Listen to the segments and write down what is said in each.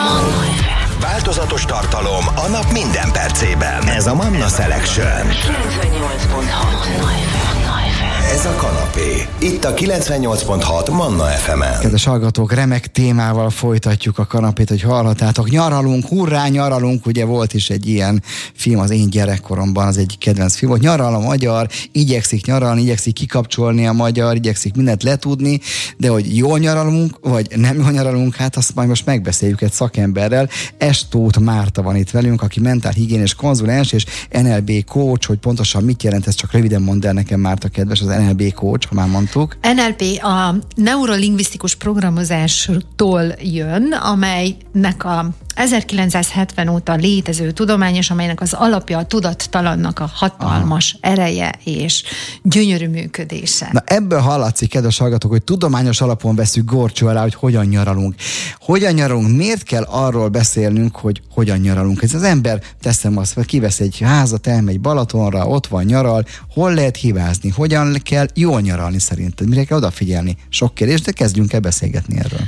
Változatos tartalom a nap minden percében. Ez a Manna Selection. 98.6 Ez a kanapé. Itt a 98.6 Manna FM-en. Kedves hallgatók, remek témával folytatjuk a kanapét, hogy hallhatátok. Nyaralunk, hurrá, nyaralunk. Ugye volt is egy ilyen film az én gyerekkoromban, az egyik kedvenc film volt. Nyaral a magyar, igyekszik nyaralni, igyekszik kikapcsolni a magyar, igyekszik mindent letudni, de hogy jól nyaralunk, vagy nem jól nyaralunk, hát azt majd most megbeszéljük egy szakemberrel. Tóth Márta van itt velünk, aki mentálhigiénés konzulens és NLP coach, hogy pontosan mit jelent, ez csak röviden mondd el nekem, Márta kedves, az NLP coach, ha már mondtuk. NLP a neurolingvisztikus programozástól jön, amelynek a 1970 óta létező tudomány, és amelynek az alapja a tudattalannak a hatalmas ereje és gyönyörű működése. Na ebből hallatszik, kedves hallgatók, hogy tudományos alapon veszük górcső alá, hogy hogyan nyaralunk. Hogyan nyaralunk? Miért kell arról beszélnünk, hogy hogyan nyaralunk? Ez az ember, teszem azt, kivesz egy házat, elmegy Balatonra, ott van, nyaral, hol lehet hibázni? Hogyan kell jól nyaralni szerinted? Mire kell odafigyelni? Sok kérdés, de kezdjünk el beszélgetni erről.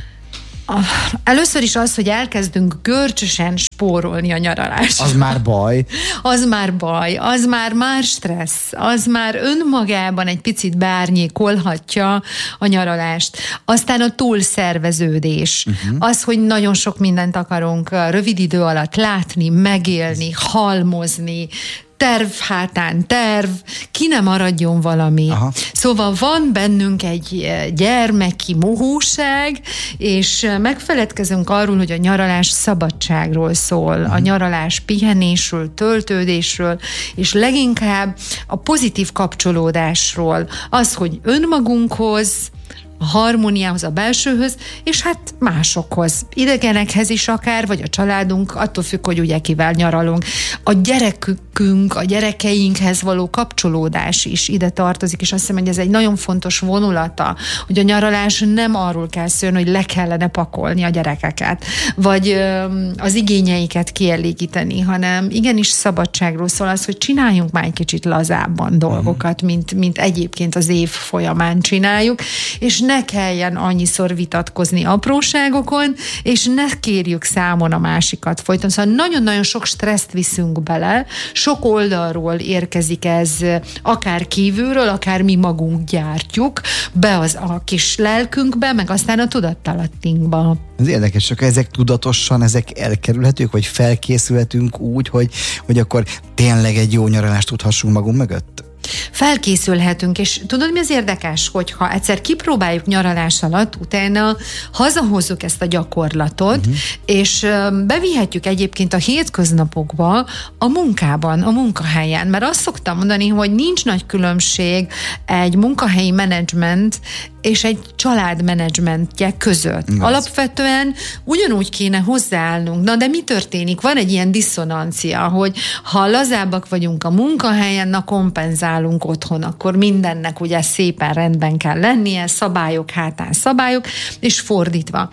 Először is az, hogy elkezdünk görcsösen spórolni a nyaralást. Az már baj. Az már baj, az már stressz, az már önmagában egy picit beárnyékolhatja a nyaralást. Aztán a túlszerveződés, az, hogy nagyon sok mindent akarunk rövid idő alatt látni, megélni, halmozni, terv hátán terv, ki nem maradjon valami. Aha. Szóval van bennünk egy gyermeki mohóság, és megfeledkezünk arról, hogy a nyaralás szabadságról szól, a nyaralás pihenésről, töltődésről, és leginkább a pozitív kapcsolódásról. Az, hogy önmagunkhoz, a harmóniához, a belsőhöz, és hát másokhoz, idegenekhez is akár, vagy a családunk, attól függ, hogy ugye kivel nyaralunk. A gyerekünk, a gyerekeinkhez való kapcsolódás is ide tartozik, és azt hiszem, hogy ez egy nagyon fontos vonulata, hogy a nyaralás nem arról kell szólni, hogy le kellene pakolni a gyerekeket, vagy az igényeiket kielégíteni, hanem igenis szabadságról szól az, hogy csináljunk már egy kicsit lazábban dolgokat, mint egyébként az év folyamán csináljuk, és ne kelljen annyiszor vitatkozni apróságokon, és ne kérjük számon a másikat folyton. Szóval nagyon-nagyon sok stresszt viszünk bele, sok oldalról érkezik ez, akár kívülről, akár mi magunk gyártjuk be a kis lelkünkbe, meg aztán a tudattalattinkba. Ez érdekes, csak ezek tudatosan, ezek elkerülhetők, vagy felkészülhetünk úgy, hogy akkor tényleg egy jó nyaralást tudhassunk magunk mögött? Felkészülhetünk, és tudod, mi az érdekes, hogyha egyszer kipróbáljuk nyaralás alatt, utána hazahozzuk ezt a gyakorlatot, és bevihetjük egyébként a hétköznapokba, a munkában, a munkahelyen, mert azt szoktam mondani, hogy nincs nagy különbség egy munkahelyi menedzsment és egy családmenedzsmentje között. Igaz. Alapvetően ugyanúgy kéne hozzáállnunk. Na, de mi történik? Van egy ilyen diszonancia, hogy ha lazábbak vagyunk a munkahelyen, na kompenzálunk otthon, akkor mindennek ugye szépen rendben kell lennie, szabályok hátán szabályok, és fordítva.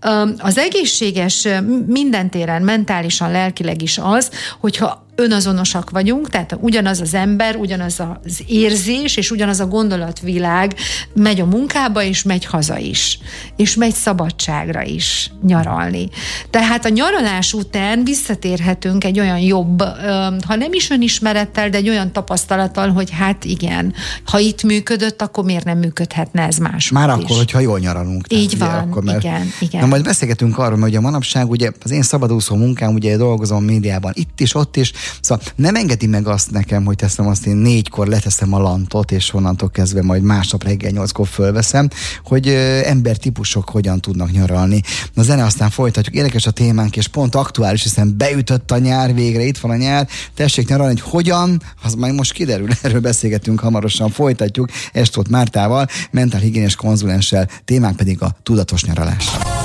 Az egészséges minden téren, mentálisan, lelkileg is az, hogyha önazonosak vagyunk, tehát ugyanaz az ember, ugyanaz az érzés, és ugyanaz a gondolatvilág megy a munkába, és megy haza is. És megy szabadságra is nyaralni. Tehát a nyaralás után visszatérhetünk egy olyan jobb, ha nem is önismerettel, de egy olyan tapasztalattal, hogy hát igen, ha itt működött, akkor miért nem működhetne ez máshol már is. akkor, hogyha jól nyaralunk. Így ugye, van, akkor, mert... igen. Na majd beszélgetünk arról, hogy a manapság, ugye az én szabadúszó munkám, ugye dolgozom médiában itt is, ott is, szóval nem engedi meg azt nekem, hogy teszem azt, én 4-kor leteszem a lantot, és onnantól kezdve majd másnap reggel 8-kor fölveszem, hogy embertípusok hogyan tudnak nyaralni. Na zene, aztán folytatjuk. Érdekes a témánk, és pont aktuális, hiszen beütött a nyár, végre itt van a nyár. Tessék nyaralni, hogy hogyan, az majd most kiderül, erről beszélgetünk hamarosan, folytatjuk Tóth Mártával, mentálhigiénés konzulenssel, témánk pedig a tudatos nyaralás.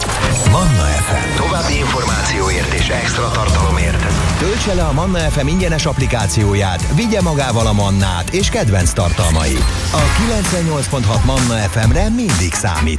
Manna FM. További információért és extra tartalomért töltse le a Manna FM ingyenes applikációját, vigye magával a Mannát és kedvenc tartalmait. A 98.6 Manna FM-re mindig számíthat.